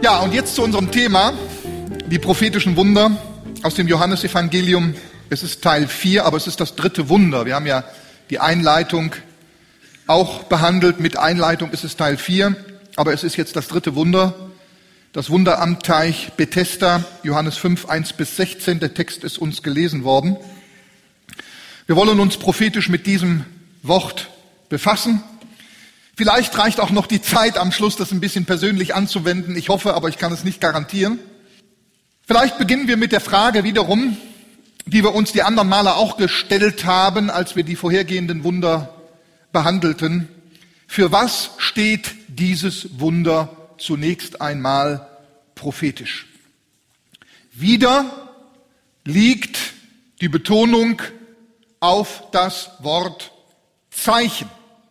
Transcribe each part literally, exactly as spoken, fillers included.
Ja, und jetzt zu unserem Thema, die prophetischen Wunder aus dem Johannesevangelium. Es ist Teil vier, aber es ist das dritte Wunder. Wir haben ja die Einleitung auch behandelt. Mit Einleitung ist es Teil vier, aber es ist jetzt das dritte Wunder. Das Wunder am Teich Bethesda, Johannes fünf, eins bis sechzehn. Der Text ist uns gelesen worden. Wir wollen uns prophetisch mit diesem Wort befassen. Vielleicht reicht auch noch die Zeit am Schluss, das ein bisschen persönlich anzuwenden. Ich hoffe, aber ich kann es nicht garantieren. Vielleicht beginnen wir mit der Frage wiederum, die wir uns die anderen Male auch gestellt haben, als wir die vorhergehenden Wunder behandelten. Für was steht dieses Wunder zunächst einmal prophetisch? Wieder liegt die Betonung auf das Wort Zeichen.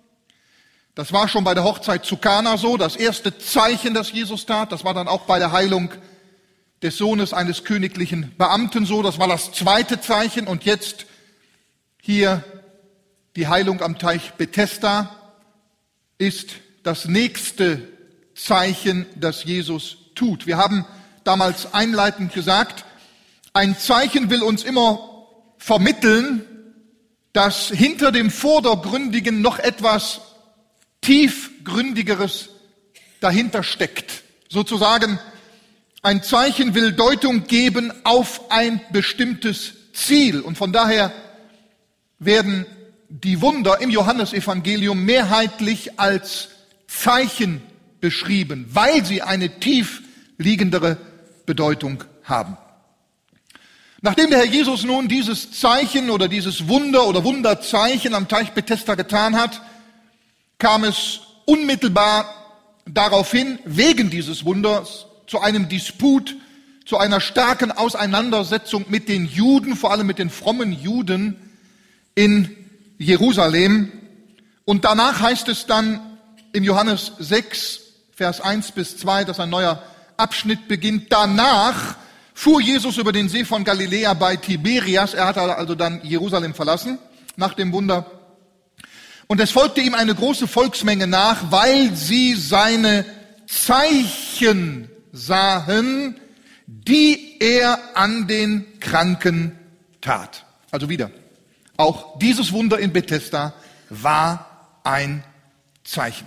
Das war schon bei der Hochzeit zu Kana so, das erste Zeichen, das Jesus tat. Das war dann auch bei der Heilung des Sohnes eines königlichen Beamten so. Das war das zweite Zeichen. Und jetzt hier die Heilung am Teich Bethesda ist das nächste Zeichen, das Jesus tut. Wir haben damals einleitend gesagt, ein Zeichen will uns immer vermitteln, dass hinter dem Vordergründigen noch etwas Tiefgründigeres dahinter steckt. Sozusagen, ein Zeichen will Deutung geben auf ein bestimmtes Ziel. Und von daher werden die Wunder im Johannesevangelium mehrheitlich als Zeichen beschrieben, weil sie eine tief liegendere Bedeutung haben. Nachdem der Herr Jesus nun dieses Zeichen oder dieses Wunder oder Wunderzeichen am Teich Bethesda getan hat, kam es unmittelbar daraufhin, wegen dieses Wunders, zu einem Disput, zu einer starken Auseinandersetzung mit den Juden, vor allem mit den frommen Juden in Jerusalem. Und danach heißt es dann im Johannes sechs, Vers eins bis zwei, dass ein neuer Abschnitt beginnt. Danach fuhr Jesus über den See von Galiläa bei Tiberias. Er hatte also dann Jerusalem verlassen, nach dem Wunder. Und es folgte ihm eine große Volksmenge nach, weil sie seine Zeichen sahen, die er an den Kranken tat. Also wieder, auch dieses Wunder in Bethesda war ein Zeichen.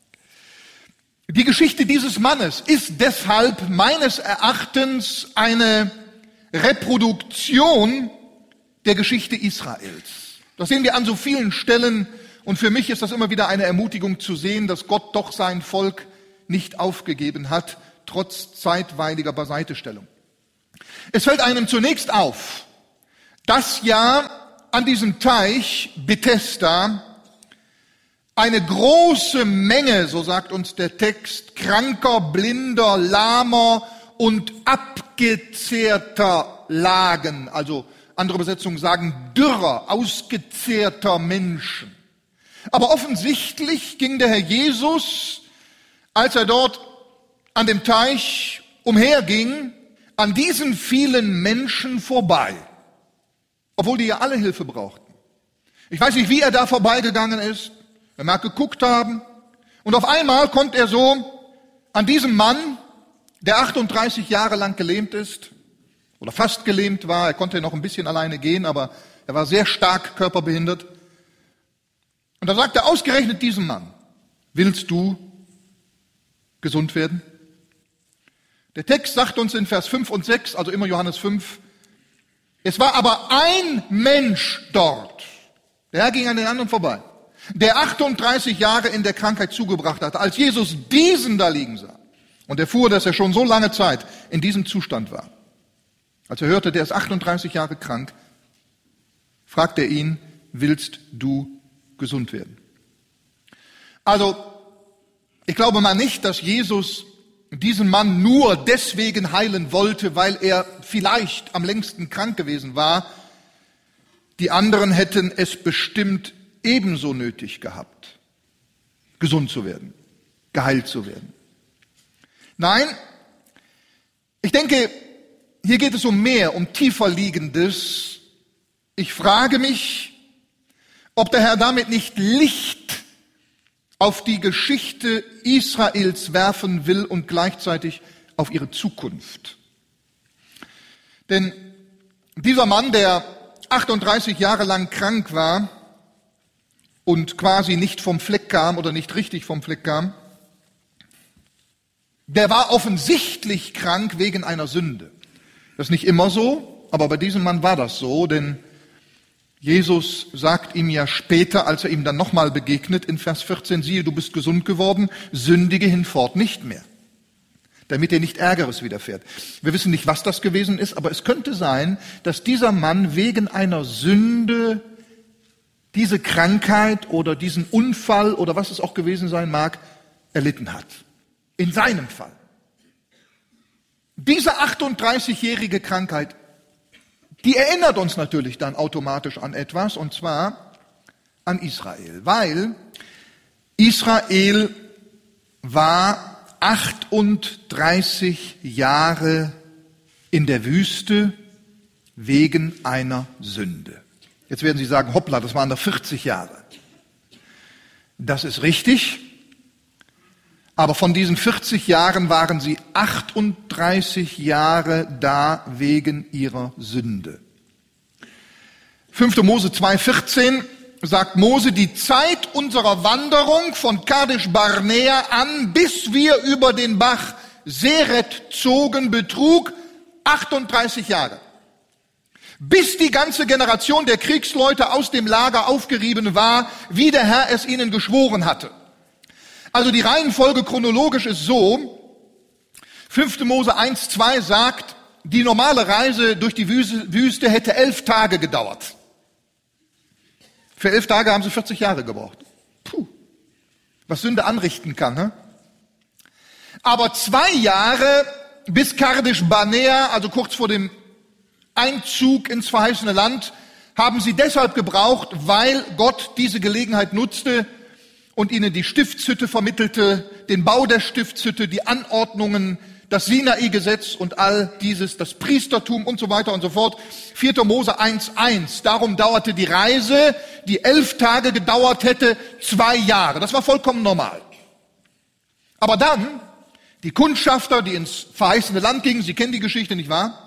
Die Geschichte dieses Mannes ist deshalb meines Erachtens eine Reproduktion der Geschichte Israels. Das sehen wir an so vielen Stellen. Und für mich ist das immer wieder eine Ermutigung zu sehen, dass Gott doch sein Volk nicht aufgegeben hat, trotz zeitweiliger Beiseitestellung. Es fällt einem zunächst auf, dass ja an diesem Teich Bethesda eine große Menge, so sagt uns der Text, Kranker, Blinder, Lahmer und Abgezehrter lagen. Also andere Übersetzungen sagen dürrer, ausgezehrter Menschen. Aber offensichtlich ging der Herr Jesus, als er dort an dem Teich umherging, an diesen vielen Menschen vorbei, obwohl die ja alle Hilfe brauchten. Ich weiß nicht, wie er da vorbeigegangen ist, er mag geguckt haben, und auf einmal kommt er so an diesem Mann, der achtunddreißig Jahre lang gelähmt ist, oder fast gelähmt war, er konnte noch ein bisschen alleine gehen, aber er war sehr stark körperbehindert. Und da sagt er ausgerechnet diesem Mann, willst du gesund werden? Der Text sagt uns in Vers fünf und sechs, also immer Johannes fünf, es war aber ein Mensch dort, der Herr ging an den anderen vorbei, der achtunddreißig Jahre in der Krankheit zugebracht hatte. Als Jesus diesen da liegen sah und erfuhr, dass er schon so lange Zeit in diesem Zustand war, als er hörte, der ist achtunddreißig Jahre krank, fragte er ihn, willst du gesund werden? Also, ich glaube mal nicht, dass Jesus diesen Mann nur deswegen heilen wollte, weil er vielleicht am längsten krank gewesen war. Die anderen hätten es bestimmt ebenso nötig gehabt, gesund zu werden, geheilt zu werden. Nein, ich denke, hier geht es um mehr, um tiefer liegendes. Ich frage mich, ob der Herr damit nicht Licht auf die Geschichte Israels werfen will und gleichzeitig auf ihre Zukunft. Denn dieser Mann, der achtunddreißig Jahre lang krank war und quasi nicht vom Fleck kam oder nicht richtig vom Fleck kam, der war offensichtlich krank wegen einer Sünde. Das ist nicht immer so, aber bei diesem Mann war das so, denn Jesus sagt ihm ja später, als er ihm dann nochmal begegnet, in Vers vierzehn, siehe, du bist gesund geworden, sündige hinfort nicht mehr, damit dir nicht Ärgeres widerfährt. Wir wissen nicht, was das gewesen ist, aber es könnte sein, dass dieser Mann wegen einer Sünde diese Krankheit oder diesen Unfall oder was es auch gewesen sein mag, erlitten hat. In seinem Fall. Diese achtunddreißigjährige Krankheit, die erinnert uns natürlich dann automatisch an etwas, und zwar an Israel, weil Israel war achtunddreißig Jahre in der Wüste wegen einer Sünde. Jetzt werden Sie sagen, hoppla, das waren doch vierzig Jahre. Das ist richtig, aber von diesen vierzig Jahren waren sie achtunddreißig Jahre da wegen ihrer Sünde. fünfter Mose zwei vierzehn sagt Mose, die Zeit unserer Wanderung von Kadesh Barnea an, bis wir über den Bach Seret zogen, betrug achtunddreißig Jahre. Bis die ganze Generation der Kriegsleute aus dem Lager aufgerieben war, wie der Herr es ihnen geschworen hatte. Also die Reihenfolge chronologisch ist so, fünfter Mose eins zwei sagt, die normale Reise durch die Wüste hätte elf Tage gedauert. Für elf Tage haben sie vierzig Jahre gebraucht. Puh, was Sünde anrichten kann. Ne? Aber zwei Jahre bis Kadesh Barnea, also kurz vor dem Einzug ins verheißene Land, haben sie deshalb gebraucht, weil Gott diese Gelegenheit nutzte und ihnen die Stiftshütte vermittelte, den Bau der Stiftshütte, die Anordnungen, das Sinai-Gesetz und all dieses, das Priestertum und so weiter und so fort. vierter Mose eins eins. Darum dauerte die Reise, die elf Tage gedauert hätte, zwei Jahre. Das war vollkommen normal. Aber dann, die Kundschafter, die ins verheißene Land gingen, Sie kennen die Geschichte, nicht wahr?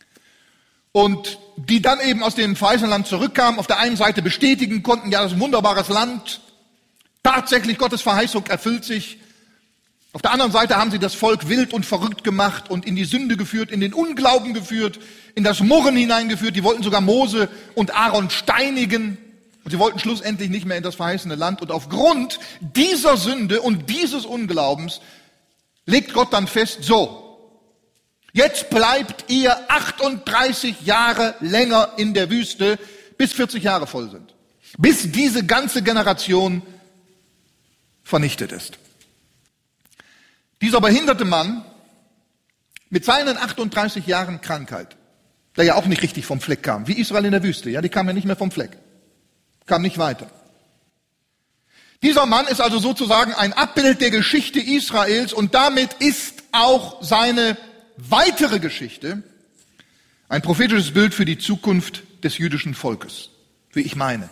Und die dann eben aus dem verheißenen Land zurückkamen, auf der einen Seite bestätigen konnten, ja, das ist ein wunderbares Land, tatsächlich Gottes Verheißung erfüllt sich. Auf der anderen Seite haben sie das Volk wild und verrückt gemacht und in die Sünde geführt, in den Unglauben geführt, in das Murren hineingeführt. Die wollten sogar Mose und Aaron steinigen und sie wollten schlussendlich nicht mehr in das verheißene Land. Und aufgrund dieser Sünde und dieses Unglaubens legt Gott dann fest, so, jetzt bleibt ihr achtunddreißig Jahre länger in der Wüste, bis vierzig Jahre voll sind. Bis diese ganze Generation vernichtet ist. Dieser behinderte Mann mit seinen achtunddreißig Jahren Krankheit, der ja auch nicht richtig vom Fleck kam, wie Israel in der Wüste, ja, die kam ja nicht mehr vom Fleck, kam nicht weiter. Dieser Mann ist also sozusagen ein Abbild der Geschichte Israels und damit ist auch seine weitere Geschichte ein prophetisches Bild für die Zukunft des jüdischen Volkes, wie ich meine.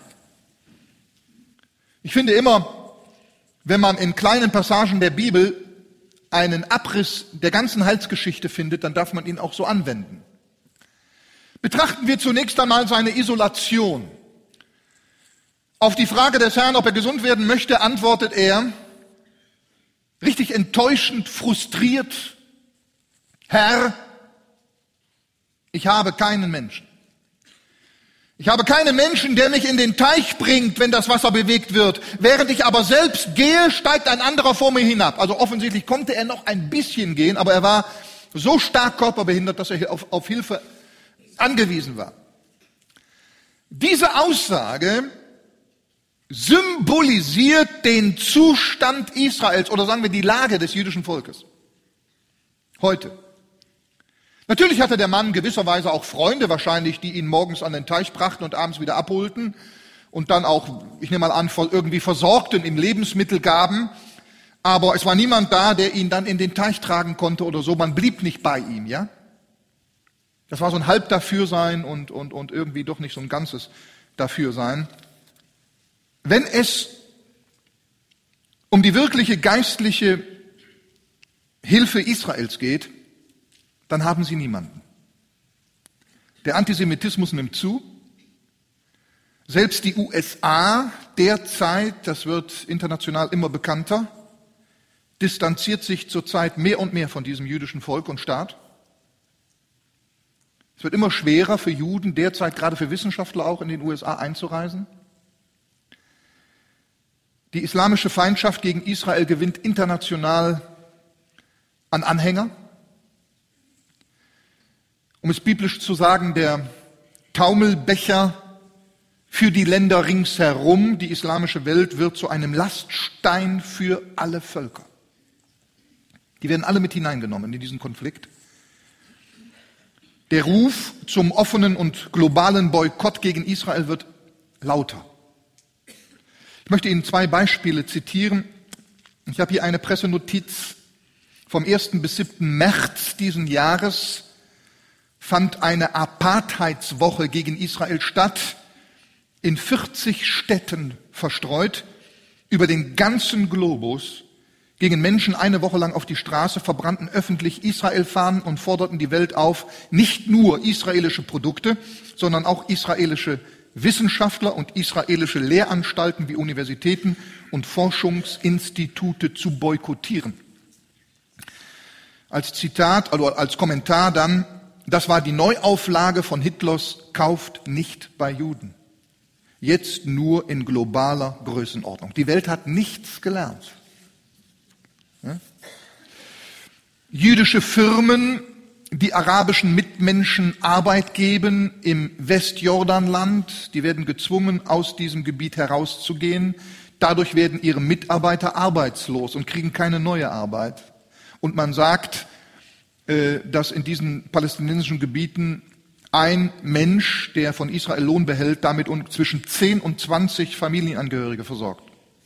Ich finde immer, wenn man in kleinen Passagen der Bibel einen Abriss der ganzen Heilsgeschichte findet, dann darf man ihn auch so anwenden. Betrachten wir zunächst einmal seine Isolation. Auf die Frage des Herrn, ob er gesund werden möchte, antwortet er, richtig enttäuschend, frustriert, Herr, ich habe keinen Menschen. Ich habe keinen Menschen, der mich in den Teich bringt, wenn das Wasser bewegt wird. Während ich aber selbst gehe, steigt ein anderer vor mir hinab. Also offensichtlich konnte er noch ein bisschen gehen, aber er war so stark körperbehindert, dass er auf, auf Hilfe angewiesen war. Diese Aussage symbolisiert den Zustand Israels oder sagen wir die Lage des jüdischen Volkes heute. Natürlich hatte der Mann gewisserweise auch Freunde wahrscheinlich, die ihn morgens an den Teich brachten und abends wieder abholten und dann auch, ich nehme mal an, irgendwie versorgten, ihm Lebensmittel gaben. Aber es war niemand da, der ihn dann in den Teich tragen konnte oder so. Man blieb nicht bei ihm, ja? Das war so ein halb Dafürsein und, und, und irgendwie doch nicht so ein ganzes Dafürsein. Wenn es um die wirkliche geistliche Hilfe Israels geht, dann haben sie niemanden. Der Antisemitismus nimmt zu. Selbst die U S A derzeit, das wird international immer bekannter, distanziert sich zurzeit mehr und mehr von diesem jüdischen Volk und Staat. Es wird immer schwerer für Juden, derzeit gerade für Wissenschaftler auch in den U S A einzureisen. Die islamische Feindschaft gegen Israel gewinnt international an Anhänger. Um es biblisch zu sagen, der Taumelbecher für die Länder ringsherum, die islamische Welt, wird zu einem Laststein für alle Völker. Die werden alle mit hineingenommen in diesen Konflikt. Der Ruf zum offenen und globalen Boykott gegen Israel wird lauter. Ich möchte Ihnen zwei Beispiele zitieren. Ich habe hier eine Pressenotiz vom ersten bis siebten März diesen Jahres. Fand eine Apartheidswoche gegen Israel statt, in vierzig Städten verstreut, über den ganzen Globus, gingen Menschen eine Woche lang auf die Straße, verbrannten öffentlich Israel-Fahnen und forderten die Welt auf, nicht nur israelische Produkte, sondern auch israelische Wissenschaftler und israelische Lehranstalten wie Universitäten und Forschungsinstitute zu boykottieren. Als Zitat, also als Kommentar dann: Das war die Neuauflage von Hitlers Kauft nicht bei Juden. Jetzt nur in globaler Größenordnung. Die Welt hat nichts gelernt. Ja? Jüdische Firmen, die arabischen Mitmenschen Arbeit geben im Westjordanland, die werden gezwungen, aus diesem Gebiet herauszugehen. Dadurch werden ihre Mitarbeiter arbeitslos und kriegen keine neue Arbeit. Und man sagt, dass in diesen palästinensischen Gebieten ein Mensch, der von Israel Lohn behält, damit zwischen zehn und zwanzig Familienangehörige versorgt.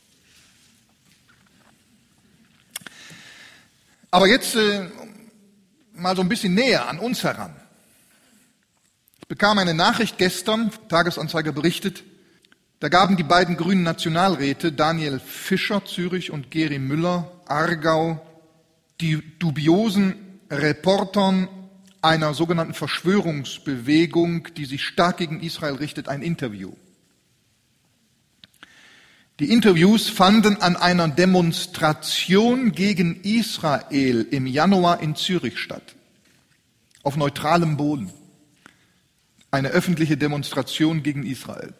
Aber jetzt äh, mal so ein bisschen näher an uns heran. Ich bekam eine Nachricht gestern, Tagesanzeiger berichtet, da gaben die beiden grünen Nationalräte, Daniel Fischer, Zürich, und Geri Müller, Aargau, die dubiosen Reportern einer sogenannten Verschwörungsbewegung, die sich stark gegen Israel richtet, ein Interview. Die Interviews fanden an einer Demonstration gegen Israel im Januar in Zürich statt, auf neutralem Boden. Eine öffentliche Demonstration gegen Israel.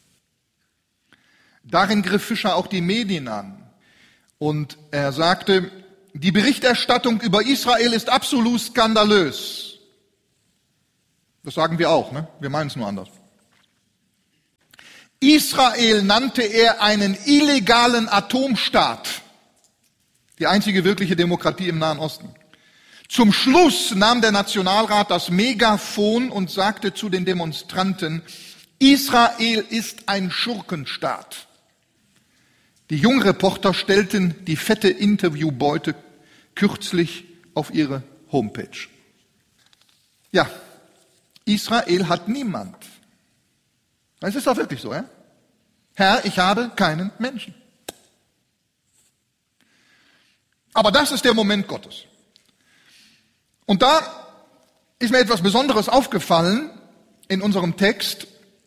Darin griff Fischer auch die Medien an und er sagte: Die Berichterstattung über Israel ist absolut skandalös. Das sagen wir auch, ne? Wir meinen es nur anders. Israel nannte er einen illegalen Atomstaat, die einzige wirkliche Demokratie im Nahen Osten. Zum Schluss nahm der Nationalrat das Megafon und sagte zu den Demonstranten: Israel ist ein Schurkenstaat. Die Jungreporter stellten die fette Interviewbeute kürzlich auf ihre Homepage. Ja, Israel hat niemand. Es ist doch wirklich so, ja? Herr, ich habe keinen Menschen. Aber das ist der Moment Gottes. Und da ist mir etwas Besonderes aufgefallen in unserem Text,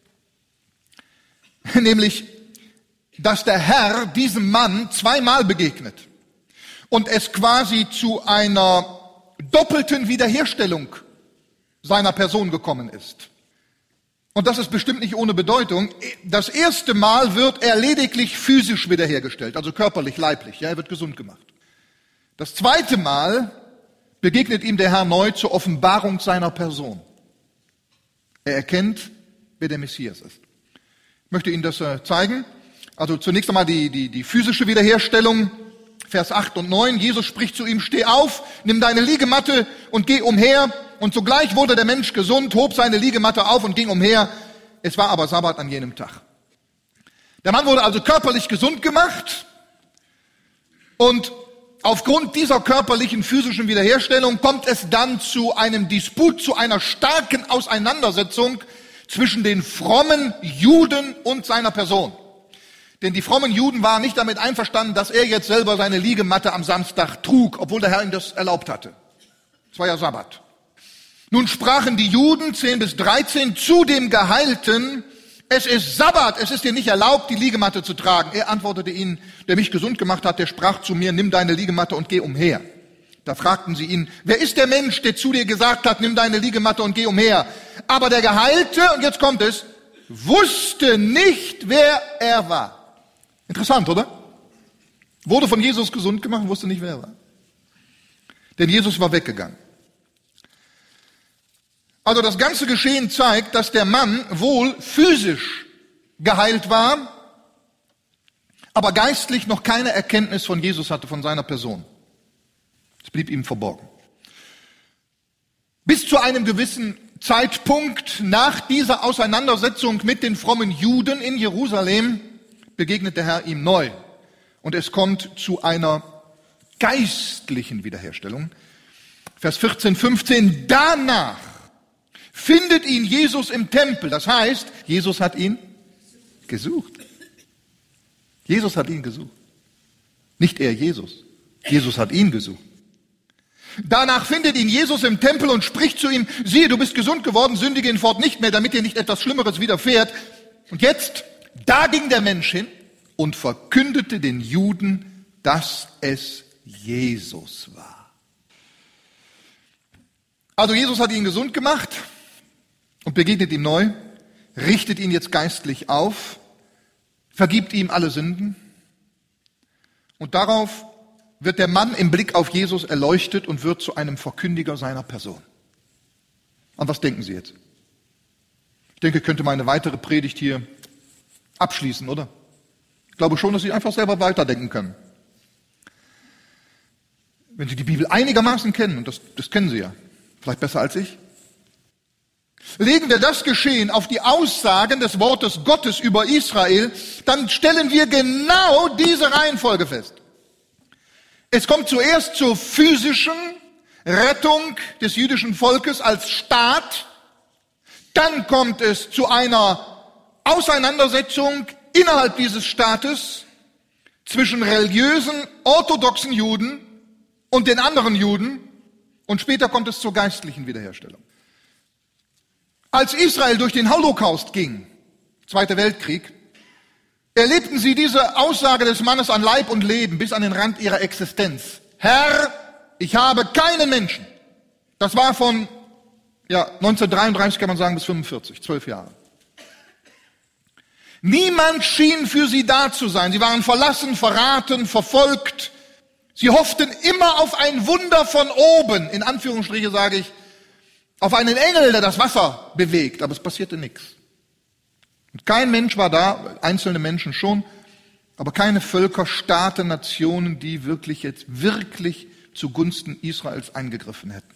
nämlich, dass der Herr diesem Mann zweimal begegnet und es quasi zu einer doppelten Wiederherstellung seiner Person gekommen ist. Und das ist bestimmt nicht ohne Bedeutung. Das erste Mal wird er lediglich physisch wiederhergestellt, also körperlich, leiblich. Ja, er wird gesund gemacht. Das zweite Mal begegnet ihm der Herr neu zur Offenbarung seiner Person. Er erkennt, wer der Messias ist. Ich möchte Ihnen das zeigen. Also zunächst einmal die, die, die physische Wiederherstellung, Vers acht und neun. Jesus spricht zu ihm: Steh auf, nimm deine Liegematte und geh umher. Und sogleich wurde der Mensch gesund, hob seine Liegematte auf und ging umher. Es war aber Sabbat an jenem Tag. Der Mann wurde also körperlich gesund gemacht. Und aufgrund dieser körperlichen, physischen Wiederherstellung kommt es dann zu einem Disput, zu einer starken Auseinandersetzung zwischen den frommen Juden und seiner Person. Denn die frommen Juden waren nicht damit einverstanden, dass er jetzt selber seine Liegematte am Samstag trug, obwohl der Herr ihm das erlaubt hatte. Es war ja Sabbat. Nun sprachen die Juden, zehn bis dreizehn, zu dem Geheilten: Es ist Sabbat, es ist dir nicht erlaubt, die Liegematte zu tragen. Er antwortete ihnen: Der mich gesund gemacht hat, der sprach zu mir: Nimm deine Liegematte und geh umher. Da fragten sie ihn: Wer ist der Mensch, der zu dir gesagt hat: Nimm deine Liegematte und geh umher? Aber der Geheilte, und jetzt kommt es, wusste nicht, wer er war. Interessant, oder? Wurde von Jesus gesund gemacht, wusste nicht, wer er war. Denn Jesus war weggegangen. Also das ganze Geschehen zeigt, dass der Mann wohl physisch geheilt war, aber geistlich noch keine Erkenntnis von Jesus hatte, von seiner Person. Es blieb ihm verborgen. Bis zu einem gewissen Zeitpunkt nach dieser Auseinandersetzung mit den frommen Juden in Jerusalem begegnet der Herr ihm neu. Und es kommt zu einer geistlichen Wiederherstellung. Vers vierzehn, fünfzehn, danach findet ihn Jesus im Tempel. Das heißt, Jesus hat ihn gesucht. Jesus hat ihn gesucht. Nicht er, Jesus. Jesus hat ihn gesucht. Danach findet ihn Jesus im Tempel und spricht zu ihm: Siehe, du bist gesund geworden, sündige hinfort nicht mehr, damit dir nicht etwas Schlimmeres widerfährt. Und jetzt, da ging der Mensch hin und verkündete den Juden, dass es Jesus war. Also Jesus hat ihn gesund gemacht und begegnet ihm neu, richtet ihn jetzt geistlich auf, vergibt ihm alle Sünden. Und darauf wird der Mann im Blick auf Jesus erleuchtet und wird zu einem Verkündiger seiner Person. An was denken Sie jetzt? Ich denke, ich könnte meine weitere Predigt hier abschließen, oder? Ich glaube schon, dass Sie einfach selber weiterdenken können. Wenn Sie die Bibel einigermaßen kennen, und das, das kennen Sie ja, vielleicht besser als ich, legen wir das Geschehen auf die Aussagen des Wortes Gottes über Israel, dann stellen wir genau diese Reihenfolge fest. Es kommt zuerst zur physischen Rettung des jüdischen Volkes als Staat, dann kommt es zu einer Auseinandersetzung innerhalb dieses Staates zwischen religiösen, orthodoxen Juden und den anderen Juden, und später kommt es zur geistlichen Wiederherstellung. Als Israel durch den Holocaust ging, Zweiter Weltkrieg, erlebten sie diese Aussage des Mannes an Leib und Leben bis an den Rand ihrer Existenz. Herr, ich habe keinen Menschen. Das war von ja, neunzehnhundertdreiunddreißig, kann man sagen, bis fünfundvierzig, zwölf Jahre. Niemand schien für sie da zu sein. Sie waren verlassen, verraten, verfolgt. Sie hofften immer auf ein Wunder von oben, in Anführungsstriche sage ich, auf einen Engel, der das Wasser bewegt, aber es passierte nichts. Und kein Mensch war da, einzelne Menschen schon, aber keine Völker, Staaten, Nationen, die wirklich jetzt wirklich zugunsten Israels eingegriffen hätten.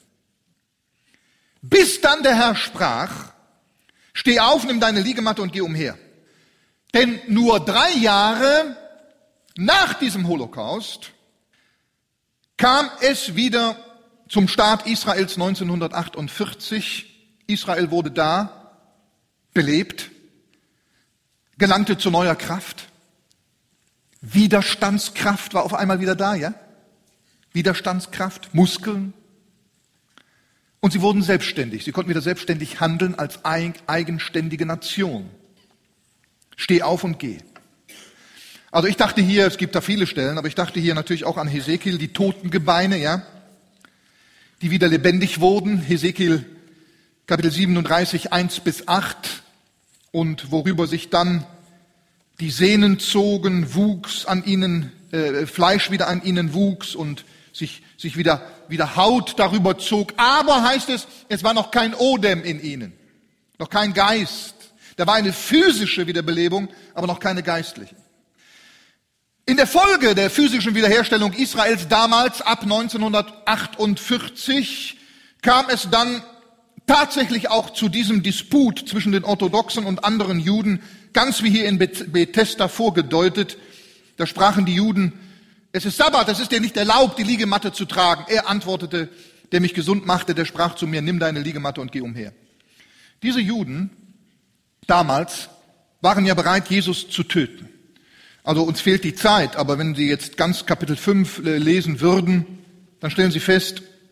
Bis dann der Herr sprach: Steh auf, nimm deine Liegematte und geh umher. Denn nur drei Jahre nach diesem Holocaust kam es wieder zum Staat Israels neunzehnhundertachtundvierzig. Israel wurde da belebt, gelangte zu neuer Kraft. Widerstandskraft war auf einmal wieder da, ja? Widerstandskraft, Muskeln. Und sie wurden selbstständig. Sie konnten wieder selbstständig handeln als eigenständige Nation. Steh auf und geh. Also ich dachte hier, es gibt da viele Stellen, aber ich dachte hier natürlich auch an Hesekiel, die Totengebeine, ja, die wieder lebendig wurden. Hesekiel Kapitel siebenunddreißig, eins bis acht, und worüber sich dann die Sehnen zogen, wuchs an ihnen, äh, Fleisch wieder an ihnen wuchs und sich, sich wieder, wieder Haut darüber zog. Aber heißt es, es war noch kein Odem in ihnen, noch kein Geist. Da war eine physische Wiederbelebung, aber noch keine geistliche. In der Folge der physischen Wiederherstellung Israels damals, ab neunzehnhundertachtundvierzig, kam es dann tatsächlich auch zu diesem Disput zwischen den Orthodoxen und anderen Juden, ganz wie hier in Bethesda vorgedeutet. Da sprachen die Juden: Es ist Sabbat, es ist dir nicht erlaubt, die Liegematte zu tragen. Er antwortete: Der mich gesund machte, der sprach zu mir: Nimm deine Liegematte und geh umher. Diese Juden damals waren ja bereit, Jesus zu töten. Also uns fehlt die Zeit, aber wenn Sie jetzt ganz Kapitel fünf lesen würden, dann stellen Sie fest,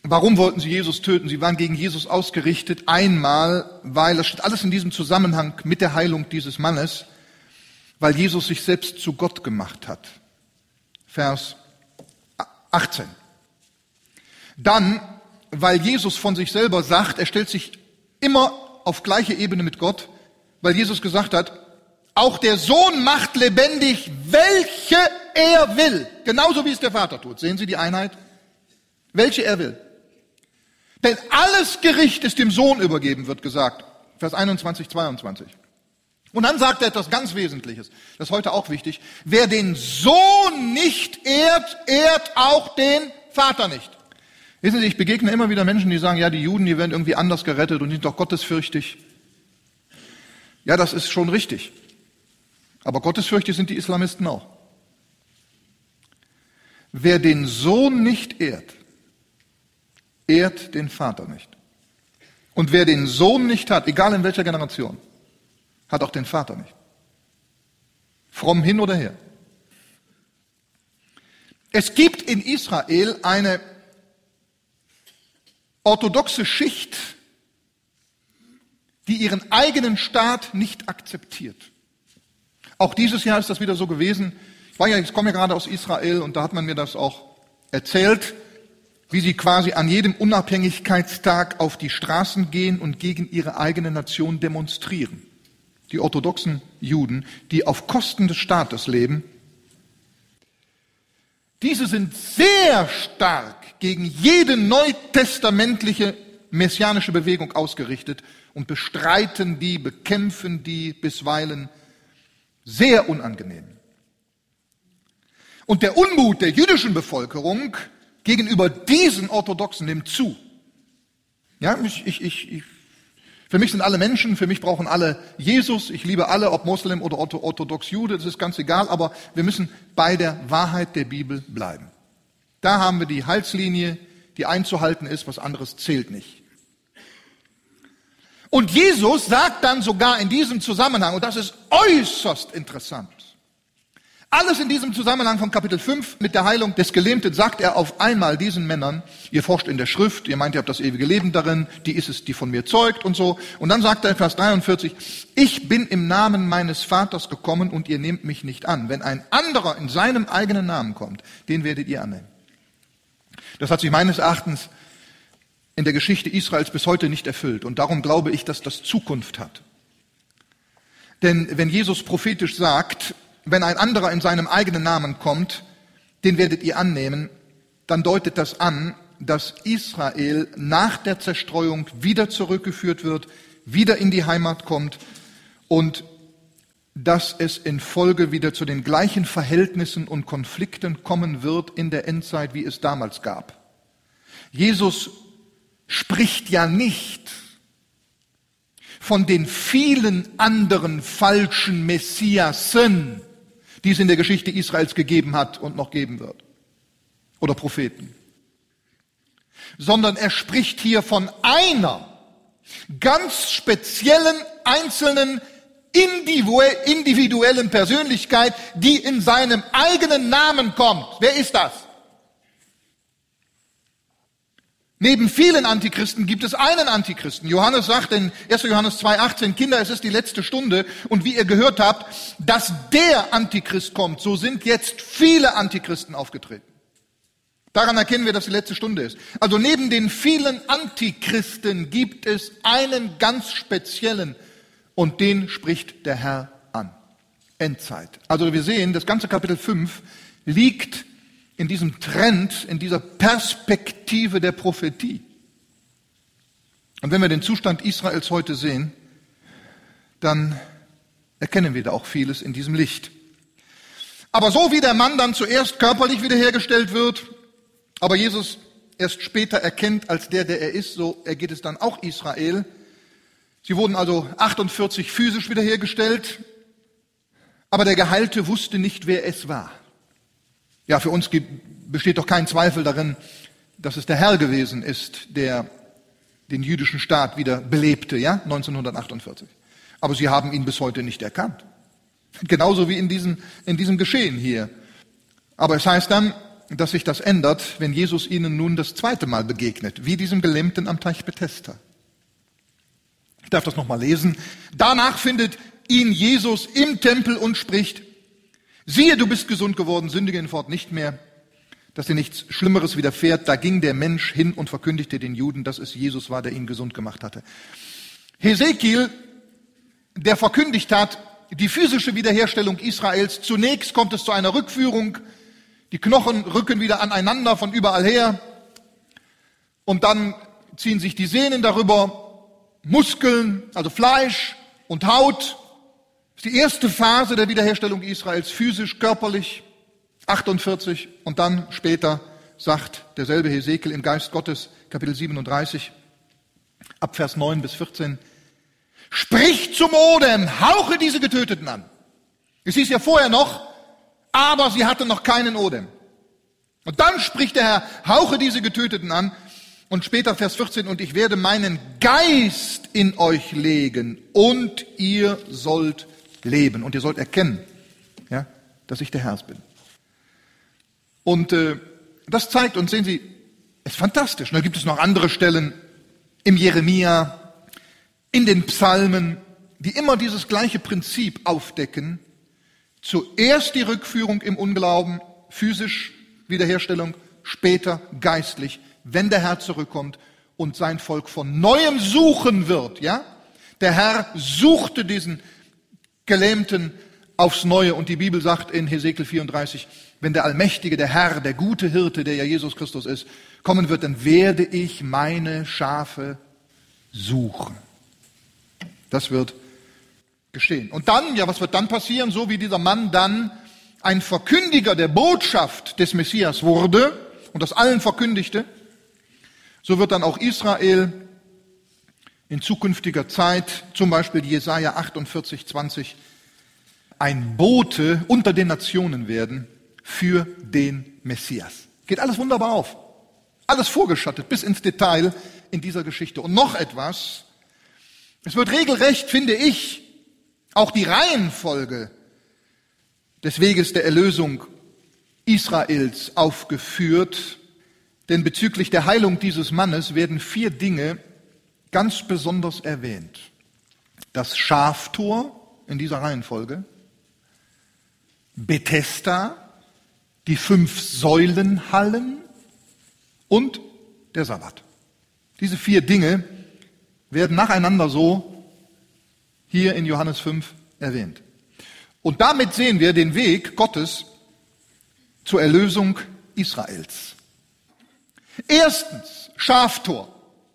Warum wollten sie Jesus töten? Sie waren gegen Jesus ausgerichtet. Einmal, weil, das steht alles in diesem Zusammenhang mit der Heilung dieses Mannes, weil Jesus sich selbst zu Gott gemacht hat. Vers achtzehn. Dann, weil Jesus von sich selber sagt, er stellt sich immer auf gleiche Ebene mit Gott, weil Jesus gesagt hat, auch der Sohn macht lebendig, welche er will. Genauso wie es der Vater tut. Sehen Sie die Einheit? Welche er will. Denn alles Gericht ist dem Sohn übergeben, wird gesagt. Vers einundzwanzig, zweiundzwanzig. Und dann sagt er etwas ganz Wesentliches. Das ist heute auch wichtig. Wer den Sohn nicht ehrt, ehrt auch den Vater nicht. Wissen Sie, ich begegne immer wieder Menschen, die sagen, ja, die Juden, die werden irgendwie anders gerettet und die sind doch gottesfürchtig. Ja, das ist schon richtig. Aber gottesfürchtig sind die Islamisten auch. Wer den Sohn nicht ehrt, ehrt den Vater nicht. Und wer den Sohn nicht hat, egal in welcher Generation, hat auch den Vater nicht. Fromm hin oder her. Es gibt in Israel eine orthodoxe Schicht, die ihren eigenen Staat nicht akzeptiert. Auch dieses Jahr ist das wieder so gewesen. Ich, war ja, ich komme ja gerade aus Israel und da hat man mir das auch erzählt, wie sie quasi an jedem Unabhängigkeitstag auf die Straßen gehen und gegen ihre eigene Nation demonstrieren. Die orthodoxen Juden, die auf Kosten des Staates leben, diese sind sehr stark gegen jede neutestamentliche messianische Bewegung ausgerichtet und bestreiten die, bekämpfen die bisweilen sehr unangenehm. Und der Unmut der jüdischen Bevölkerung gegenüber diesen Orthodoxen nimmt zu. Ja, ich, ich, ich, ich, für mich sind alle Menschen, für mich brauchen alle Jesus, ich liebe alle, ob Moslem oder orthodox Jude, das ist ganz egal, aber wir müssen bei der Wahrheit der Bibel bleiben. Da haben wir die Halslinie, die einzuhalten ist, was anderes zählt nicht. Und Jesus sagt dann sogar in diesem Zusammenhang, und das ist äußerst interessant, alles in diesem Zusammenhang von Kapitel fünf mit der Heilung des Gelähmten sagt er auf einmal diesen Männern, ihr forscht in der Schrift, ihr meint, ihr habt das ewige Leben darin, die ist es, die von mir zeugt und so. Und dann sagt er in Vers dreiundvierzig, ich bin im Namen meines Vaters gekommen und ihr nehmt mich nicht an. Wenn ein anderer in seinem eigenen Namen kommt, den werdet ihr annehmen. Das hat sich meines Erachtens in der Geschichte Israels bis heute nicht erfüllt. Und darum glaube ich, dass das Zukunft hat. Denn wenn Jesus prophetisch sagt, wenn ein anderer in seinem eigenen Namen kommt, den werdet ihr annehmen, dann deutet das an, dass Israel nach der Zerstreuung wieder zurückgeführt wird, wieder in die Heimat kommt und dass es in Folge wieder zu den gleichen Verhältnissen und Konflikten kommen wird in der Endzeit, wie es damals gab. Jesus spricht ja nicht von den vielen anderen falschen Messiasen, die es in der Geschichte Israels gegeben hat und noch geben wird. Oder Propheten. Sondern er spricht hier von einer ganz speziellen, einzelnen, individuellen Persönlichkeit, die in seinem eigenen Namen kommt. Wer ist das? Neben vielen Antichristen gibt es einen Antichristen. Johannes sagt in erster Johannes zwei achtzehn, Kinder, es ist die letzte Stunde. Und wie ihr gehört habt, dass der Antichrist kommt, so sind jetzt viele Antichristen aufgetreten. Daran erkennen wir, dass die letzte Stunde ist. Also neben den vielen Antichristen gibt es einen ganz speziellen und den spricht der Herr an. Endzeit. Also wir sehen, das ganze Kapitel fünf liegt in diesem Trend, in dieser Perspektive der Prophetie. Und wenn wir den Zustand Israels heute sehen, dann erkennen wir da auch vieles in diesem Licht. Aber so wie der Mann dann zuerst körperlich wiederhergestellt wird, aber Jesus erst später erkennt als der, der er ist, so ergeht es dann auch Israel. Sie wurden also achtundvierzig physisch wiederhergestellt, aber der Geheilte wusste nicht, wer es war. Ja, für uns gibt, besteht doch kein Zweifel darin, dass es der Herr gewesen ist, der den jüdischen Staat wieder belebte, ja, neunzehnhundertachtundvierzig. Aber sie haben ihn bis heute nicht erkannt. Genauso wie in diesem, in diesem Geschehen hier. Aber es heißt dann, dass sich das ändert, wenn Jesus ihnen nun das zweite Mal begegnet, wie diesem Gelähmten am Teich Bethesda. Ich darf das nochmal lesen. Danach findet ihn Jesus im Tempel und spricht: Siehe, du bist gesund geworden, sündige hinfort nicht mehr, dass dir nichts Schlimmeres widerfährt. Da ging der Mensch hin und verkündigte den Juden, dass es Jesus war, der ihn gesund gemacht hatte. Hesekiel, der verkündigt hat, die physische Wiederherstellung Israels. Zunächst kommt es zu einer Rückführung. Die Knochen rücken wieder aneinander von überall her. Und dann ziehen sich die Sehnen darüber, Muskeln, also Fleisch und Haut. Das ist die erste Phase der Wiederherstellung Israels, physisch, körperlich, achtundvierzig. Und dann später sagt derselbe Hesekiel im Geist Gottes, Kapitel siebenunddreißig, ab Vers neun bis vierzehn, sprich zum Odem, hauche diese Getöteten an. Es hieß ja vorher noch, aber sie hatten noch keinen Odem. Und dann spricht der Herr, hauche diese Getöteten an. Und später Vers vierzehn, und ich werde meinen Geist in euch legen und ihr sollt leben. Und ihr sollt erkennen, ja, dass ich der Herr bin. Und äh, das zeigt uns, sehen Sie, es ist fantastisch. Und da gibt es noch andere Stellen im Jeremia, in den Psalmen, die immer dieses gleiche Prinzip aufdecken. Zuerst die Rückführung im Unglauben, physisch Wiederherstellung, später geistlich, wenn der Herr zurückkommt und sein Volk von Neuem suchen wird. Ja? Der Herr suchte diesen Gelähmten aufs Neue und die Bibel sagt in Hesekiel vierunddreißig, wenn der Allmächtige, der Herr, der gute Hirte, der ja Jesus Christus ist, kommen wird, dann werde ich meine Schafe suchen. Das wird geschehen. Und dann, ja, was wird dann passieren? So wie dieser Mann dann ein Verkündiger der Botschaft des Messias wurde und das allen verkündigte, so wird dann auch Israel in zukünftiger Zeit, zum Beispiel Jesaja achtundvierzig, zwanzig, ein Bote unter den Nationen werden für den Messias. Geht alles wunderbar auf. Alles vorgeschattet, bis ins Detail in dieser Geschichte. Und noch etwas, es wird regelrecht, finde ich, auch die Reihenfolge des Weges der Erlösung Israels aufgeführt, denn bezüglich der Heilung dieses Mannes werden vier Dinge ganz besonders erwähnt. Das Schaftor in dieser Reihenfolge, Bethesda, die fünf Säulenhallen und der Sabbat. Diese vier Dinge werden nacheinander so hier in Johannes fünf erwähnt. Und damit sehen wir den Weg Gottes zur Erlösung Israels. Erstens, Schaftor.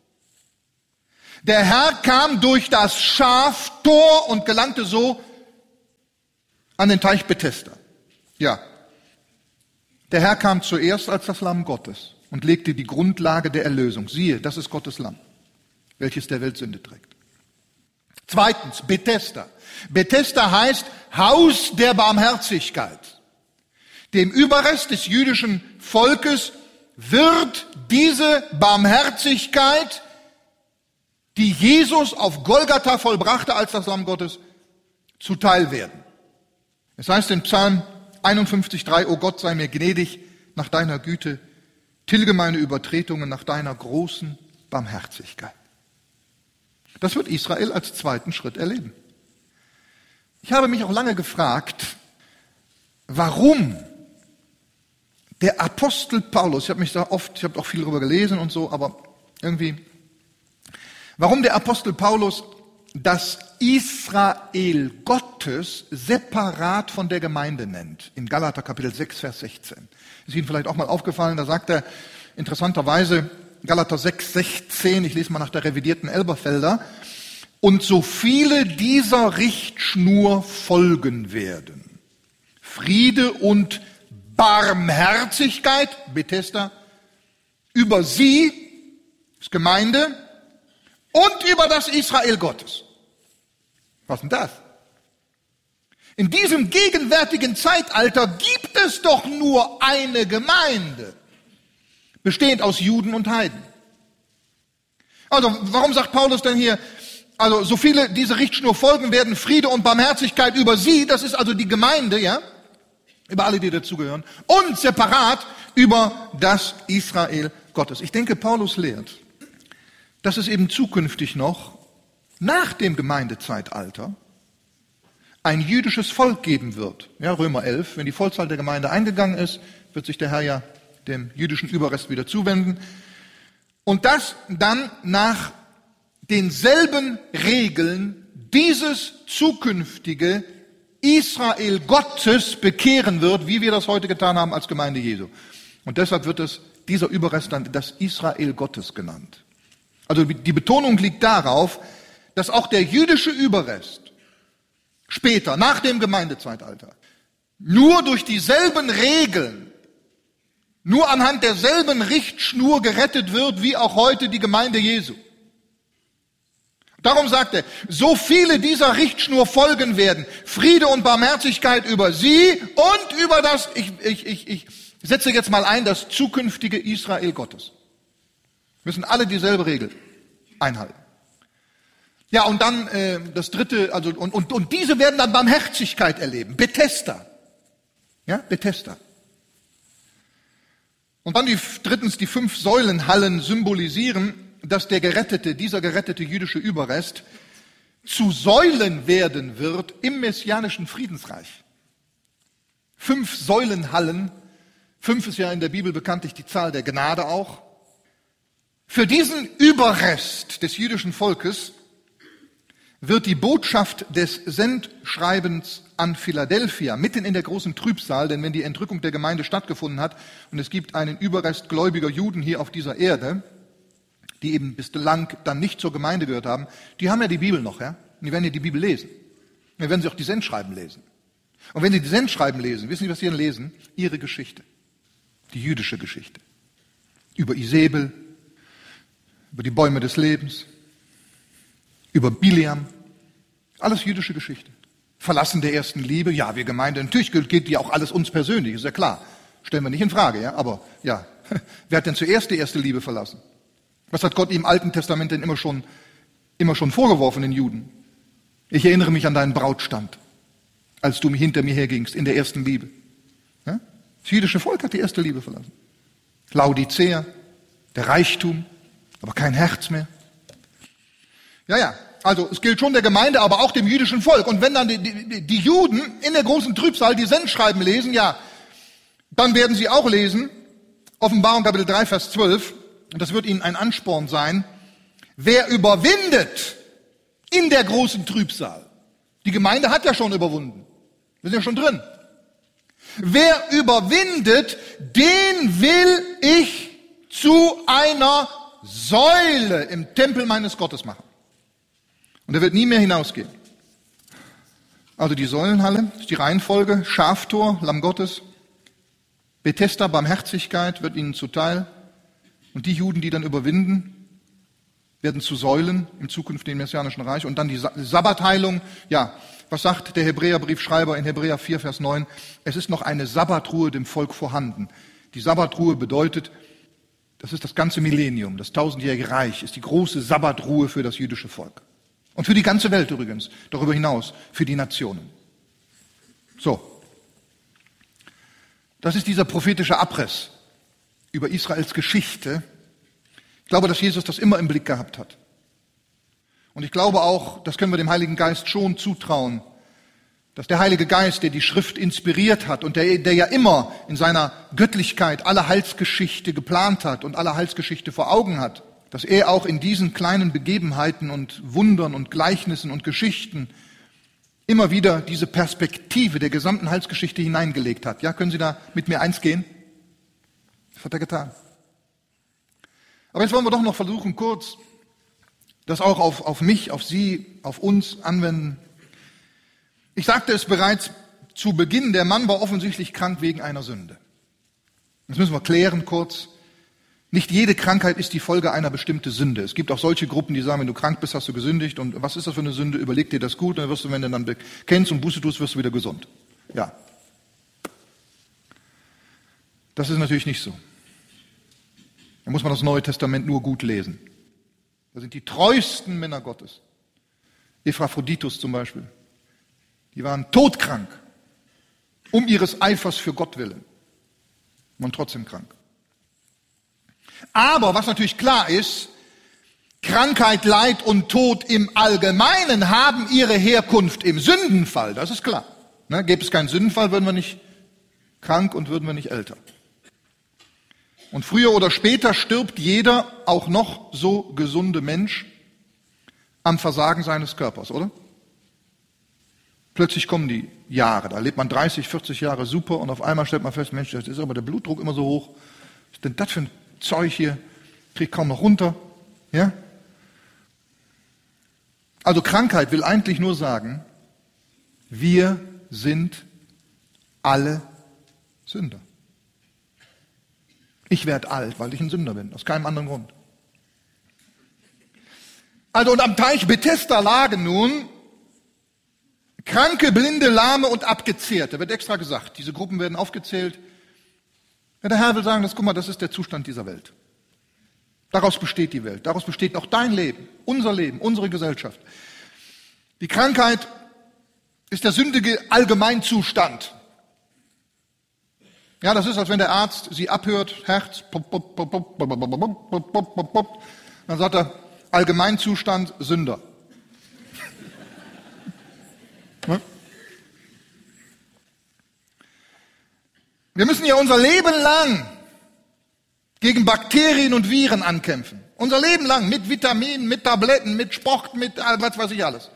Der Herr kam durch das Schaftor und gelangte so an den Teich Bethesda. Ja, der Herr kam zuerst als das Lamm Gottes und legte die Grundlage der Erlösung. Siehe, das ist Gottes Lamm, welches der Welt Sünde trägt. Zweitens, Bethesda. Bethesda heißt Haus der Barmherzigkeit. Dem Überrest des jüdischen Volkes wird diese Barmherzigkeit, die Jesus auf Golgatha vollbrachte als das Lamm Gottes, zuteil werden. Es heißt in Psalm einundfünfzig, drei, O Gott, sei mir gnädig nach deiner Güte, tilge meine Übertretungen nach deiner großen Barmherzigkeit. Das wird Israel als zweiten Schritt erleben. Ich habe mich auch lange gefragt, warum der Apostel Paulus, ich habe mich da oft, ich habe auch viel darüber gelesen und so, aber irgendwie, warum der Apostel Paulus das Israel Gottes separat von der Gemeinde nennt, in Galater Kapitel sechs, Vers sechzehn. Ist Ihnen vielleicht auch mal aufgefallen, da sagt er interessanterweise, Galater sechs, sechzehn, ich lese mal nach der revidierten Elberfelder, und so viele dieser Richtschnur folgen werden. Friede und Barmherzigkeit, Bethesda, über sie, das Gemeinde, und über das Israel Gottes. Was denn das? In diesem gegenwärtigen Zeitalter gibt es doch nur eine Gemeinde, bestehend aus Juden und Heiden. Also, warum sagt Paulus denn hier, also so viele diese Richtschnur folgen werden, Friede und Barmherzigkeit über sie, das ist also die Gemeinde, ja, über alle, die dazugehören, und separat über das Israel Gottes. Ich denke, Paulus lehrt, dass es eben zukünftig noch nach dem Gemeindezeitalter ein jüdisches Volk geben wird. Ja, Römer elf, wenn die Vollzahl der Gemeinde eingegangen ist, wird sich der Herr ja dem jüdischen Überrest wieder zuwenden. Und das dann nach denselben Regeln dieses zukünftige Israel Gottes bekehren wird, wie wir das heute getan haben als Gemeinde Jesu. Und deshalb wird es dieser Überrest dann das Israel Gottes genannt. Also die Betonung liegt darauf, dass auch der jüdische Überrest später, nach dem Gemeindezeitalter, nur durch dieselben Regeln, nur anhand derselben Richtschnur gerettet wird, wie auch heute die Gemeinde Jesu. Darum sagt er, so viele dieser Richtschnur folgen werden, Friede und Barmherzigkeit über sie und über das, ich, ich, ich, ich setze jetzt mal ein, das zukünftige Israel Gottes. Müssen alle dieselbe Regel einhalten. Ja, und dann äh, das dritte, also und, und, und diese werden dann Barmherzigkeit erleben, Bethesda. Ja, Bethesda. Und dann die, drittens, die fünf Säulenhallen symbolisieren, dass der gerettete, dieser gerettete jüdische Überrest zu Säulen werden wird im messianischen Friedensreich. Fünf Säulenhallen, fünf ist ja in der Bibel bekanntlich die Zahl der Gnade auch. Für diesen Überrest des jüdischen Volkes wird die Botschaft des Sendschreibens an Philadelphia mitten in der großen Trübsal, denn wenn die Entrückung der Gemeinde stattgefunden hat und es gibt einen Überrest gläubiger Juden hier auf dieser Erde, die eben bislang dann nicht zur Gemeinde gehört haben, die haben ja die Bibel noch, ja? Und die werden ja die Bibel lesen. Und dann werden sie auch die Sendschreiben lesen. Und wenn sie die Sendschreiben lesen, wissen Sie, was sie dann lesen? Ihre Geschichte. Die jüdische Geschichte. Über Isabel, über die Bäume des Lebens, über Biliam. Alles jüdische Geschichte. Verlassen der ersten Liebe. Ja, wir Gemeinde, natürlich geht die auch alles uns persönlich, ist ja klar. Stellen wir nicht in Frage, ja? Aber ja, wer hat denn zuerst die erste Liebe verlassen? Was hat Gott im Alten Testament denn immer schon, immer schon vorgeworfen, den Juden? Ich erinnere mich an deinen Brautstand, als du hinter mir hergingst, in der ersten Liebe. Ja? Das jüdische Volk hat die erste Liebe verlassen. Laodicea, der Reichtum, aber kein Herz mehr. Ja, ja, also es gilt schon der Gemeinde, aber auch dem jüdischen Volk. Und wenn dann die, die, die Juden in der großen Trübsal die Sendschreiben lesen, ja, dann werden sie auch lesen, Offenbarung Kapitel drei, Vers zwölf, und das wird ihnen ein Ansporn sein, wer überwindet in der großen Trübsal. Die Gemeinde hat ja schon überwunden. Wir sind ja schon drin. Wer überwindet, den will ich zu einer Säule im Tempel meines Gottes machen. Und er wird nie mehr hinausgehen. Also die Säulenhalle, ist die Reihenfolge, Schaftor, Lamm Gottes, Bethesda, Barmherzigkeit wird ihnen zuteil. Und die Juden, die dann überwinden, werden zu Säulen im zukünftigen messianischen Reich. Und dann die Sabbatheilung. Ja, was sagt der Hebräerbriefschreiber in Hebräer vier, Vers neun? Es ist noch eine Sabbatruhe dem Volk vorhanden. Die Sabbatruhe bedeutet, das ist das ganze Millennium, das tausendjährige Reich, ist die große Sabbatruhe für das jüdische Volk. Und für die ganze Welt übrigens, darüber hinaus, für die Nationen. So. Das ist dieser prophetische Abriss über Israels Geschichte. Ich glaube, dass Jesus das immer im Blick gehabt hat. Und ich glaube auch, das können wir dem Heiligen Geist schon zutrauen, dass der Heilige Geist, der die Schrift inspiriert hat und der, der ja immer in seiner Göttlichkeit alle Heilsgeschichte geplant hat und alle Heilsgeschichte vor Augen hat, dass er auch in diesen kleinen Begebenheiten und Wundern und Gleichnissen und Geschichten immer wieder diese Perspektive der gesamten Heilsgeschichte hineingelegt hat. Ja, können Sie da mit mir eins gehen? Das hat er getan. Aber jetzt wollen wir doch noch versuchen, kurz das auch auf, auf mich, auf Sie, auf uns anwenden. Ich sagte es bereits zu Beginn, der Mann war offensichtlich krank wegen einer Sünde. Das müssen wir klären kurz. Nicht jede Krankheit ist die Folge einer bestimmten Sünde. Es gibt auch solche Gruppen, die sagen, wenn du krank bist, hast du gesündigt. Und was ist das für eine Sünde? Überleg dir das gut. Und dann wirst du, wenn du dann bekennst und Buße tust, wirst du wieder gesund. Ja. Das ist natürlich nicht so. Da muss man das Neue Testament nur gut lesen. Da sind die treuesten Männer Gottes. Epaphroditus zum Beispiel. Die waren todkrank, um ihres Eifers für Gott willen. Und trotzdem krank. Aber was natürlich klar ist, Krankheit, Leid und Tod im Allgemeinen haben ihre Herkunft im Sündenfall, das ist klar. Ne, gäbe es keinen Sündenfall, würden wir nicht krank und würden wir nicht älter. Und früher oder später stirbt jeder, auch noch so gesunde Mensch, am Versagen seines Körpers, oder? Plötzlich kommen die Jahre, da lebt man dreißig, vierzig Jahre super und auf einmal stellt man fest, Mensch, jetzt ist aber der Blutdruck immer so hoch. Was ist denn das für ein Zeug hier? Krieg kaum noch runter. Ja? Also Krankheit will eigentlich nur sagen, wir sind alle Sünder. Ich werde alt, weil ich ein Sünder bin, aus keinem anderen Grund. Also und am Teich Bethesda lagen nun Kranke, Blinde, Lahme und Abgezehrte. Wird extra gesagt, diese Gruppen werden aufgezählt. Ja, der Herr will sagen, das, guck mal, das ist der Zustand dieser Welt. Daraus besteht die Welt, daraus besteht auch dein Leben, unser Leben, unsere Gesellschaft. Die Krankheit ist der sündige Allgemeinzustand. Ja, das ist, als wenn der Arzt sie abhört, Herz, pop, pop, pop, pop, pop, pop, pop, pop, pop, pop. Dann sagt er, Allgemeinzustand, Sünder. Wir müssen ja unser Leben lang gegen Bakterien und Viren ankämpfen. Unser Leben lang mit Vitaminen, mit Tabletten, mit Sport, mit was weiß ich alles.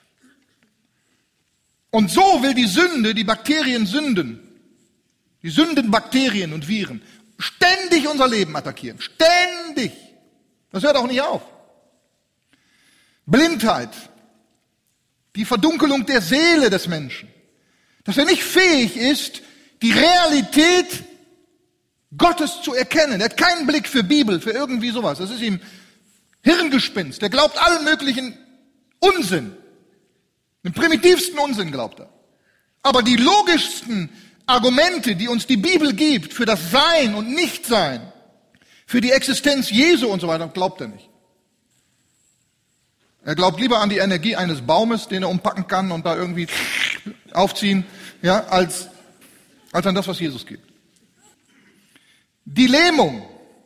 Und so will die Sünde, die Bakterien sünden, die Sündenbakterien und Viren, ständig unser Leben attackieren. Ständig. Das hört auch nicht auf. Blindheit. Die Verdunkelung der Seele des Menschen. Dass er nicht fähig ist, die Realität Gottes zu erkennen. Er hat keinen Blick für Bibel, für irgendwie sowas. Das ist ihm Hirngespinst. Er glaubt allen möglichen Unsinn. Den primitivsten Unsinn glaubt er. Aber die logischsten Argumente, die uns die Bibel gibt für das Sein und Nichtsein, für die Existenz Jesu und so weiter, glaubt er nicht. Er glaubt lieber an die Energie eines Baumes, den er umpacken kann und da irgendwie aufziehen, ja, als, als an das, was Jesus gibt. Die Lähmung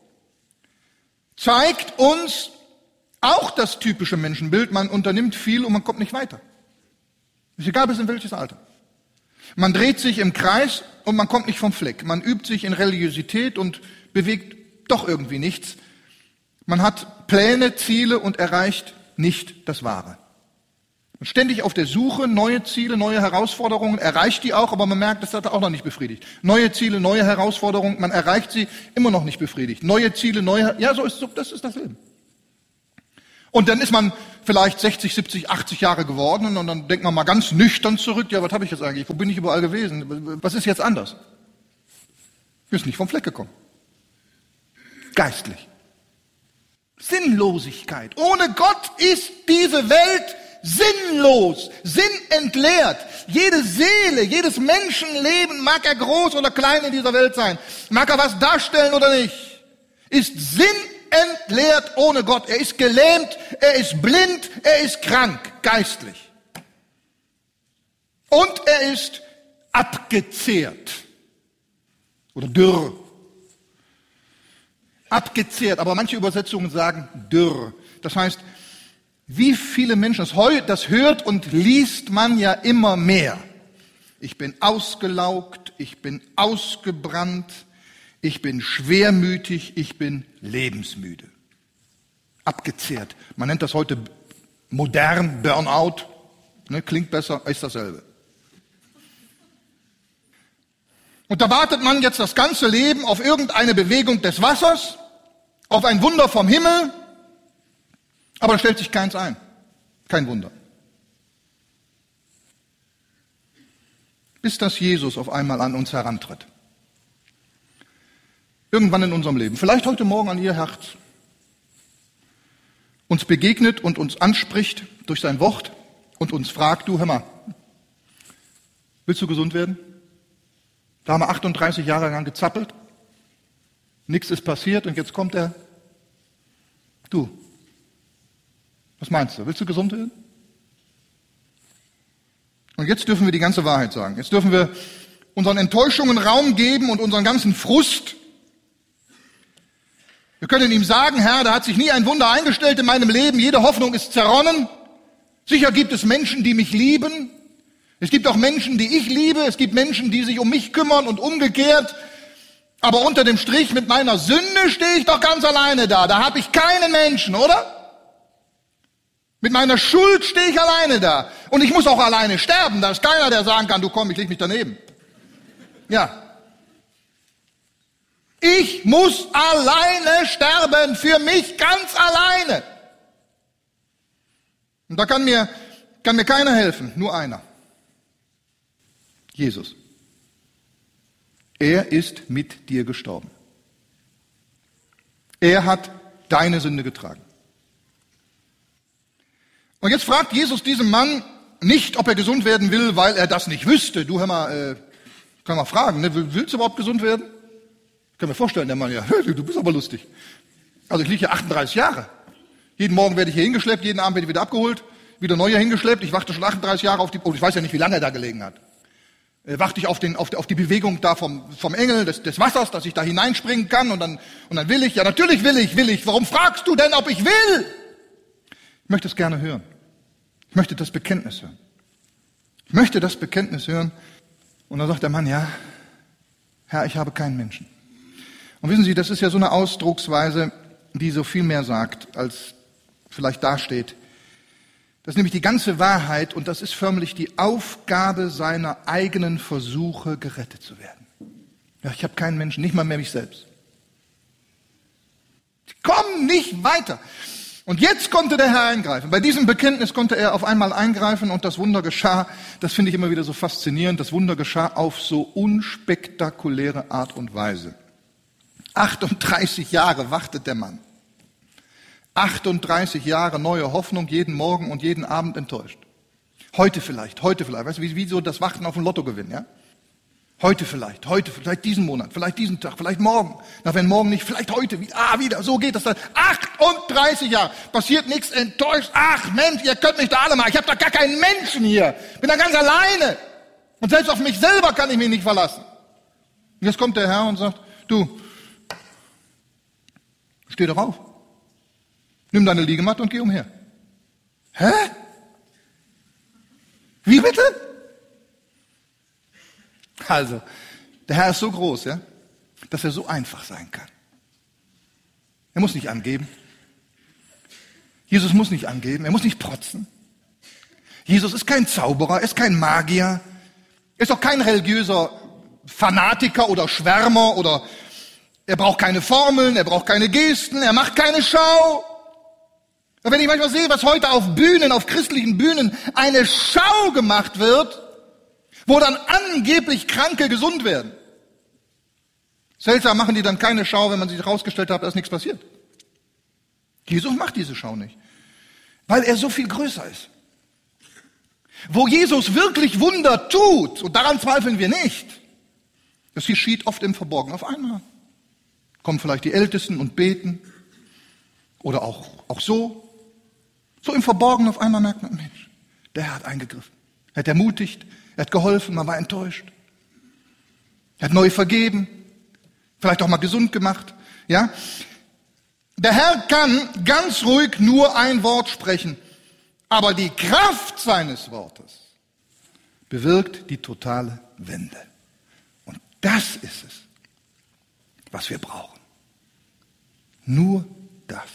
zeigt uns auch das typische Menschenbild. Man unternimmt viel und man kommt nicht weiter. Ist egal, bis in welches Alter. Man dreht sich im Kreis und man kommt nicht vom Fleck. Man übt sich in Religiosität und bewegt doch irgendwie nichts. Man hat Pläne, Ziele und erreicht nicht das Wahre. Und ständig auf der Suche, neue Ziele, neue Herausforderungen, erreicht die auch, aber man merkt, das hat er auch noch nicht befriedigt. Neue Ziele, neue Herausforderungen, man erreicht sie, immer noch nicht befriedigt. Neue Ziele, neue, ja, so ist, so, das ist das Leben. Und dann ist man vielleicht sechzig, siebzig, achtzig Jahre geworden und dann denkt man mal ganz nüchtern zurück, ja, was habe ich jetzt eigentlich, wo bin ich überall gewesen, was ist jetzt anders? Du bist nicht vom Fleck gekommen. Geistlich. Sinnlosigkeit. Ohne Gott ist diese Welt sinnlos, sinnentleert. Jede Seele, jedes Menschenleben, mag er groß oder klein in dieser Welt sein, mag er was darstellen oder nicht, ist sinnentleert ohne Gott. Er ist gelähmt, er ist blind, er ist krank, geistlich. Und er ist abgezehrt oder dürr. Abgezehrt, aber manche Übersetzungen sagen dürr. Das heißt, wie viele Menschen, das hört und liest man ja immer mehr. Ich bin ausgelaugt, ich bin ausgebrannt, ich bin schwermütig, ich bin lebensmüde. Abgezehrt. Man nennt das heute modern Burnout. Ne, klingt besser, ist dasselbe. Und da wartet man jetzt das ganze Leben auf irgendeine Bewegung des Wassers, auf ein Wunder vom Himmel, aber da stellt sich keins ein. Kein Wunder. Bis dass Jesus auf einmal an uns herantritt. Irgendwann in unserem Leben, vielleicht heute Morgen an Ihr Herz, uns begegnet und uns anspricht durch sein Wort und uns fragt, du, hör mal, willst du gesund werden? Da haben wir achtunddreißig Jahre lang gezappelt, nichts ist passiert und jetzt kommt er, du, was meinst du, willst du gesund werden? Und jetzt dürfen wir die ganze Wahrheit sagen. Jetzt dürfen wir unseren Enttäuschungen Raum geben und unseren ganzen Frust. Wir können ihm sagen, Herr, da hat sich nie ein Wunder eingestellt in meinem Leben, jede Hoffnung ist zerronnen. Sicher gibt es Menschen, die mich lieben. Es gibt auch Menschen, die ich liebe. Es gibt Menschen, die sich um mich kümmern und umgekehrt. Aber unter dem Strich mit meiner Sünde stehe ich doch ganz alleine da. Da habe ich keinen Menschen, oder? Mit meiner Schuld stehe ich alleine da. Und ich muss auch alleine sterben. Da ist keiner, der sagen kann, du komm, ich leg mich daneben. Ja. Ich muss alleine sterben, für mich ganz alleine. Und da kann mir, kann mir keiner helfen, nur einer. Jesus. Er ist mit dir gestorben. Er hat deine Sünde getragen. Und jetzt fragt Jesus diesem Mann nicht, ob er gesund werden will, weil er das nicht wüsste. Du, hör mal, äh, kann man fragen, ne? Willst du überhaupt gesund werden? Ich kann mir vorstellen, der Mann, ja, du bist aber lustig. Also ich liege hier achtunddreißig Jahre. Jeden Morgen werde ich hier hingeschleppt, jeden Abend werde ich wieder abgeholt, wieder neu hier hingeschleppt. Ich warte schon achtunddreißig Jahre auf die, oh, ich weiß ja nicht, wie lange er da gelegen hat. Äh, warte ich auf, den, auf, auf die Bewegung da vom, vom Engel des, des Wassers, dass ich da hineinspringen kann und dann, und dann will ich. Ja, natürlich will ich, will ich. Warum fragst du denn, ob ich will? Ich möchte es gerne hören. Ich möchte das Bekenntnis hören. Ich möchte das Bekenntnis hören. Und dann sagt der Mann, ja, Herr, ich habe keinen Menschen. Und wissen Sie, das ist ja so eine Ausdrucksweise, die so viel mehr sagt, als vielleicht dasteht. Das ist nämlich die ganze Wahrheit und das ist förmlich die Aufgabe seiner eigenen Versuche, gerettet zu werden. Ja, ich habe keinen Menschen, nicht mal mehr mich selbst. Ich komme nicht weiter. Und jetzt konnte der Herr eingreifen. Bei diesem Bekenntnis konnte er auf einmal eingreifen und das Wunder geschah. Das finde ich immer wieder so faszinierend. Das Wunder geschah auf so unspektakuläre Art und Weise. achtunddreißig Jahre wartet der Mann. achtunddreißig Jahre neue Hoffnung, jeden Morgen und jeden Abend enttäuscht. Heute vielleicht, heute vielleicht. Weißt du, wie, wie so das Warten auf einen Lottogewinn, ja? Heute vielleicht, heute, vielleicht diesen Monat, vielleicht diesen Tag, vielleicht morgen. Na, wenn morgen nicht, vielleicht heute, wie, ah, wieder, so geht das dann. achtunddreißig Jahre, passiert nichts, enttäuscht. Ach Mensch, ihr könnt mich da alle mal, ich habe da gar keinen Menschen hier. Bin da ganz alleine. Und selbst auf mich selber kann ich mich nicht verlassen. Und jetzt kommt der Herr und sagt, du, steh doch auf. Nimm deine Liegematte und geh umher. Hä? Wie bitte? Also, der Herr ist so groß, ja, dass er so einfach sein kann. Er muss nicht angeben. Jesus muss nicht angeben, er muss nicht protzen. Jesus ist kein Zauberer, er ist kein Magier, er ist auch kein religiöser Fanatiker oder Schwärmer oder er braucht keine Formeln, er braucht keine Gesten, er macht keine Schau. Und wenn ich manchmal sehe, was heute auf Bühnen, auf christlichen Bühnen eine Schau gemacht wird, wo dann angeblich Kranke gesund werden. Seltsam machen die dann keine Schau, wenn man sich herausgestellt hat, dass nichts passiert. Jesus macht diese Schau nicht, weil er so viel größer ist. Wo Jesus wirklich Wunder tut, und daran zweifeln wir nicht, das geschieht oft im Verborgenen. Auf einmal kommen vielleicht die Ältesten und beten oder auch, auch so. So im Verborgenen auf einmal merkt man, Mensch, der Herr hat eingegriffen. Er hat ermutigt, er hat geholfen, man war enttäuscht. Er hat neu vergeben, vielleicht auch mal gesund gemacht. Ja? Der Herr kann ganz ruhig nur ein Wort sprechen, aber die Kraft seines Wortes bewirkt die totale Wende. Und das ist es, was wir brauchen. Nur das.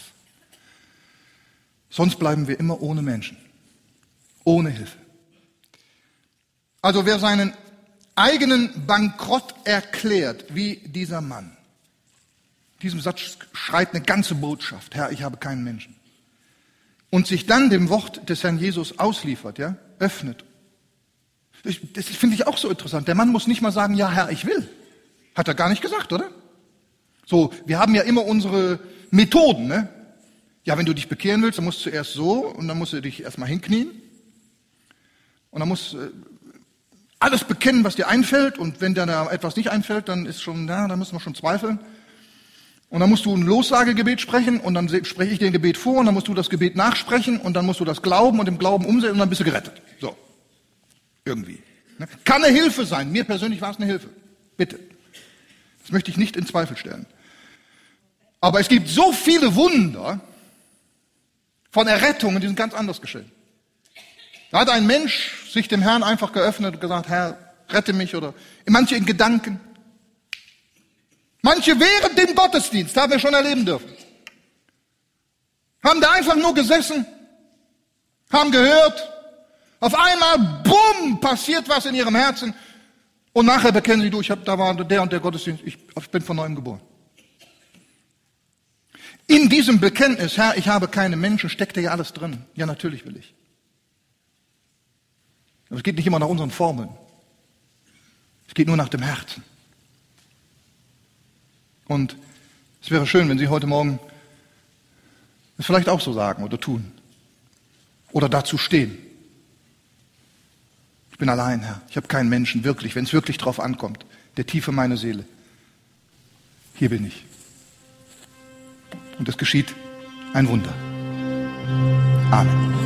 Sonst bleiben wir immer ohne Menschen, ohne Hilfe. Also wer seinen eigenen Bankrott erklärt, wie dieser Mann, diesem Satz schreit eine ganze Botschaft, Herr, ich habe keinen Menschen, und sich dann dem Wort des Herrn Jesus ausliefert, ja, öffnet. Das finde ich auch so interessant. Der Mann muss nicht mal sagen, ja Herr, ich will. Hat er gar nicht gesagt, oder? So, wir haben ja immer unsere Methoden, ne? Ja, wenn du dich bekehren willst, dann musst du zuerst so und dann musst du dich erstmal hinknien und dann musst du alles bekennen, was dir einfällt und wenn dir da etwas nicht einfällt, dann ist schon, ja, da müssen wir schon zweifeln. Und dann musst du ein Lossagegebet sprechen und dann spreche ich dir ein Gebet vor und dann musst du das Gebet nachsprechen und dann musst du das glauben und im Glauben umsetzen und dann bist du gerettet. So, irgendwie. Kann eine Hilfe sein. Mir persönlich war es eine Hilfe. Bitte. Das möchte ich nicht in Zweifel stellen. Aber es gibt so viele Wunder von Errettungen, die sind ganz anders geschehen. Da hat ein Mensch sich dem Herrn einfach geöffnet und gesagt, Herr, rette mich, oder manche in Gedanken. Manche während dem Gottesdienst, haben wir schon erleben dürfen. Haben da einfach nur gesessen, haben gehört, auf einmal, bumm, passiert was in ihrem Herzen und nachher bekennen sie, du, ich hab, da war der und der Gottesdienst, ich, ich bin von neuem geboren. In diesem Bekenntnis, Herr, ich habe keine Menschen, steckte ja alles drin. Ja, natürlich will ich. Aber es geht nicht immer nach unseren Formeln. Es geht nur nach dem Herzen. Und es wäre schön, wenn Sie heute Morgen es vielleicht auch so sagen oder tun. Oder dazu stehen. Ich bin allein, Herr. Ich habe keinen Menschen, wirklich, wenn es wirklich drauf ankommt. Der Tiefe meiner Seele. Hier bin ich. Und es geschieht ein Wunder. Amen.